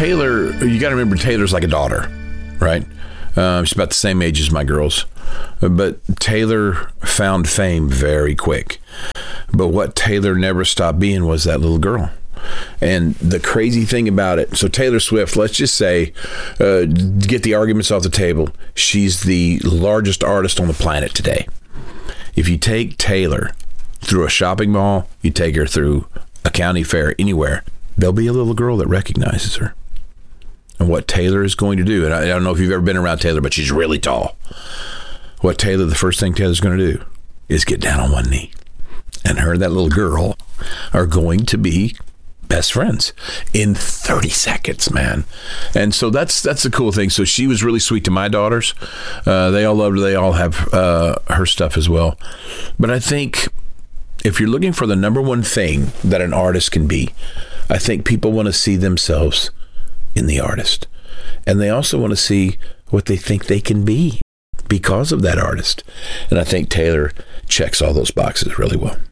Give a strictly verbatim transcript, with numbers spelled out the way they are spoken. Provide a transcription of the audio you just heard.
Taylor, you got to remember Taylor's like a daughter, right? Um, she's about the same age as my girls. But Taylor found fame very quick. But what Taylor never stopped being was that little girl. And the crazy thing about it, so Taylor Swift, let's just say, uh, get the arguments off the table. She's the largest artist on the planet today. If you take Taylor through a shopping mall, you take her through a county fair, anywhere, there'll be a little girl that recognizes her. And what Taylor is going to do, and I, I don't know if you've ever been around Taylor, but she's really tall. What Taylor, the first thing Taylor's going to do is get down on one knee. And her and that little girl are going to be best friends in thirty seconds, man. And so that's that's the cool thing. So she was really sweet to my daughters. Uh, they all loved her. They all have uh, her stuff as well. But I think if you're looking for the number one thing that an artist can be, I think people want to see themselves in the artist. And they also want to see what they think they can be because of that artist. And I think Taylor checks all those boxes really well.